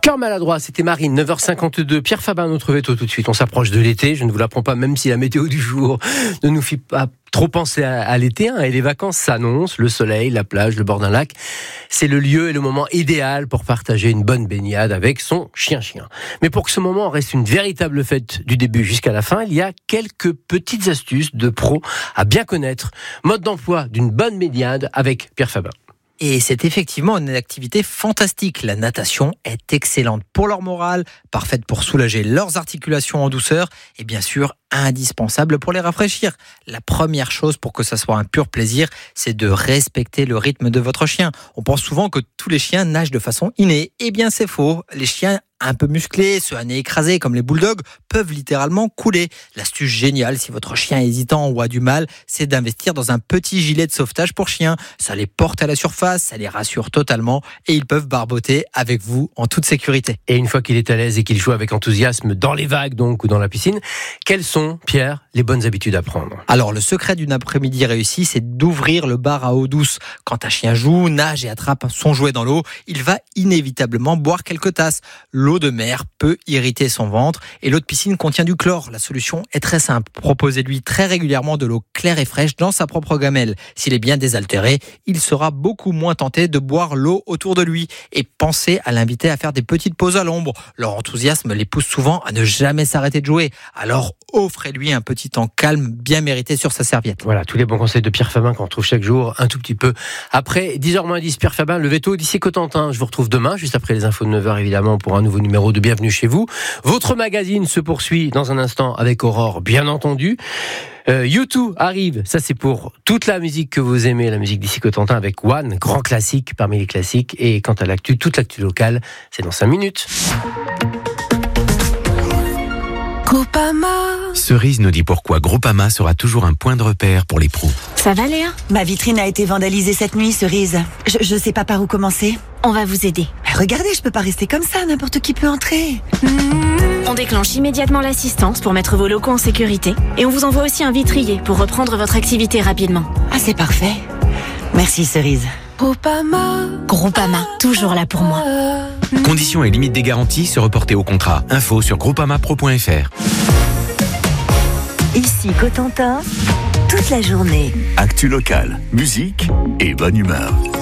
Cœur maladroit, c'était Marine, 9h52. Pierre Fabbin, notre veto tout de suite. On s'approche de l'été, je ne vous l'apprends pas, même si la météo du jour ne nous fait pas trop penser à l'été. Et les vacances s'annoncent, le soleil, la plage, le bord d'un lac. C'est le lieu et le moment idéal pour partager une bonne baignade avec son chien-chien. Mais pour que ce moment reste une véritable fête du début jusqu'à la fin, il y a quelques petites astuces de pros à bien connaître. Mode d'emploi d'une bonne baignade avec Pierre Fabbin. Et c'est effectivement une activité fantastique. La natation est excellente pour leur morale, parfaite pour soulager leurs articulations en douceur et bien sûr indispensable pour les rafraîchir. La première chose pour que ça soit un pur plaisir, c'est de respecter le rythme de votre chien. On pense souvent que tous les chiens nagent de façon innée. Eh bien c'est faux. Les chiens un peu musclés, ceux à nez écrasé comme les bulldogs, peuvent littéralement couler. L'astuce géniale, si votre chien est hésitant ou a du mal, c'est d'investir dans un petit gilet de sauvetage pour chiens. Ça les porte à la surface, ça les rassure totalement et ils peuvent barboter avec vous en toute sécurité. Et une fois qu'il est à l'aise et qu'il joue avec enthousiasme dans les vagues donc ou dans la piscine, quelles sont, Pierre, les bonnes habitudes à prendre ? Alors le secret d'une après-midi réussie, c'est d'ouvrir le bar à eau douce. Quand un chien joue, nage et attrape son jouet dans l'eau, il va inévitablement boire quelques tasses. L'eau de mer peut irriter son ventre et l'eau de piscine contient du chlore. La solution est très simple. Proposez-lui très régulièrement de l'eau claire et fraîche dans sa propre gamelle. S'il est bien désaltéré, il sera beaucoup moins tenté de boire l'eau autour de lui. Et pensez à l'inviter à faire des petites pauses à l'ombre. Leur enthousiasme les pousse souvent à ne jamais s'arrêter de jouer. Alors offrez-lui un petit temps calme bien mérité sur sa serviette. Voilà, tous les bons conseils de Pierre Fabbin qu'on retrouve chaque jour un tout petit peu après 10h-10. Pierre Fabbin, le veto d'ici Cotentin. Je vous retrouve demain, juste après les infos de 9h évidemment, pour un nouveau numéro de Bienvenue chez vous. Votre magazine se poursuit dans un instant avec Aurore, bien entendu. U2 arrive, ça c'est pour toute la musique que vous aimez, la musique d'ici Cotentin avec One, grand classique parmi les classiques. Et quant à l'actu, toute l'actu locale, c'est dans 5 minutes. Groupama. Cerise nous dit pourquoi Groupama sera toujours un point de repère pour les pros. Ça va Léa ? Ma vitrine a été vandalisée cette nuit, Cerise. Je sais pas par où commencer. On va vous aider. Regardez, je peux pas rester comme ça, n'importe qui peut entrer. On déclenche immédiatement l'assistance pour mettre vos locaux en sécurité. Et on vous envoie aussi un vitrier pour reprendre votre activité rapidement. Ah, c'est parfait. Merci, Cerise. Groupama, toujours là pour moi. Conditions et limites des garanties se reporter au contrat. Info sur groupamapro.fr. Ici Cotentin, toute la journée. Actu locale, musique et bonne humeur.